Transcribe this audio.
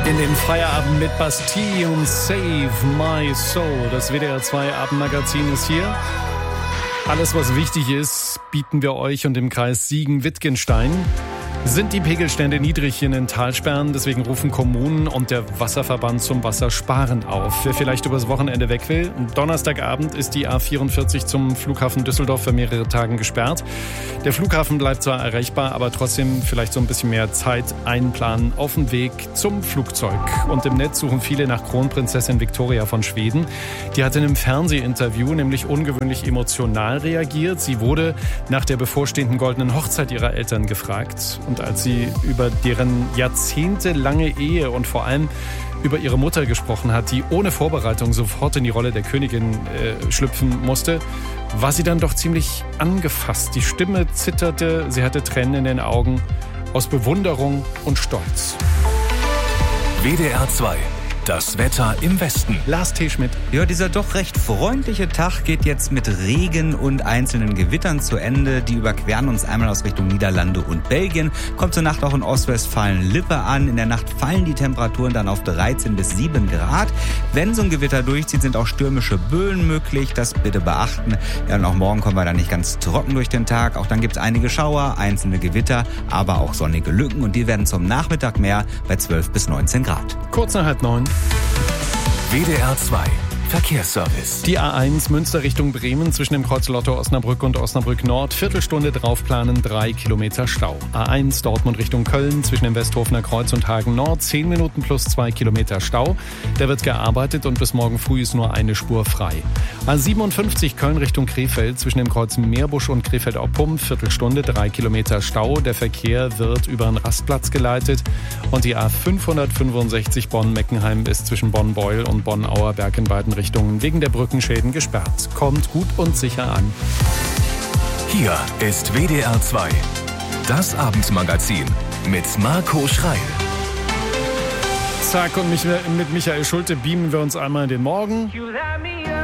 In den Feierabend mit Bastille und Save My Soul. Das WDR 2 Abendmagazin ist hier. Alles, was wichtig ist, bieten wir euch und dem Kreis Siegen-Wittgenstein. Sind die Pegelstände niedrig in den Talsperren, deswegen rufen Kommunen und der Wasserverband zum Wassersparen auf. Wer vielleicht übers Wochenende weg will, Donnerstagabend ist die A44 zum Flughafen Düsseldorf für mehrere Tage gesperrt. Der Flughafen bleibt zwar erreichbar, aber trotzdem vielleicht so ein bisschen mehr Zeit einplanen auf dem Weg zum Flugzeug. Und im Netz suchen viele nach Kronprinzessin Victoria von Schweden. Die hat in einem Fernsehinterview nämlich ungewöhnlich emotional reagiert. Sie wurde nach der bevorstehenden goldenen Hochzeit ihrer Eltern gefragt. Und als sie über deren jahrzehntelange Ehe und vor allem über ihre Mutter gesprochen hat, die ohne Vorbereitung sofort in die Rolle der Königin schlüpfen musste, war sie dann doch ziemlich angefasst. Die Stimme zitterte, sie hatte Tränen in den Augen aus Bewunderung und Stolz. WDR 2. Das Wetter im Westen. Lars T. Schmidt. Ja, dieser doch recht freundliche Tag geht jetzt mit Regen und einzelnen Gewittern zu Ende. Die überqueren uns einmal aus Richtung Niederlande und Belgien. Kommt zur Nacht auch in Ostwestfalen-Lippe an. In der Nacht fallen die Temperaturen dann auf 13 bis 7 Grad. Wenn so ein Gewitter durchzieht, sind auch stürmische Böen möglich. Das bitte beachten. Ja, und auch morgen kommen wir dann nicht ganz trocken durch den Tag. Auch dann gibt es einige Schauer, einzelne Gewitter, aber auch sonnige Lücken. Und die werden zum Nachmittag mehr bei 12 bis 19 Grad. Kurz nach 8:30. WDR 2. Verkehrsservice. Die A1 Münster Richtung Bremen zwischen dem Kreuz Lotto-Osnabrück und Osnabrück Nord. Viertelstunde draufplanen, 3 Kilometer Stau. A1 Dortmund Richtung Köln zwischen dem Westhofener Kreuz und Hagen Nord. 10 Minuten plus 2 Kilometer Stau. Da wird gearbeitet und bis morgen früh ist nur eine Spur frei. A57 Köln Richtung Krefeld zwischen dem Kreuz Meerbusch und Krefeld-Oppum. Viertelstunde, 3 Kilometer Stau. Der Verkehr wird über einen Rastplatz geleitet. Und die A565 Bonn-Meckenheim ist zwischen Bonn-Beul und Bonn-Auerberg in beiden Richtungen wegen der Brückenschäden gesperrt. Kommt gut und sicher an. Hier ist WDR 2. Das Abendmagazin mit Marco Schreil. Zack, und mit Michael Schulte beamen wir uns einmal in den Morgen.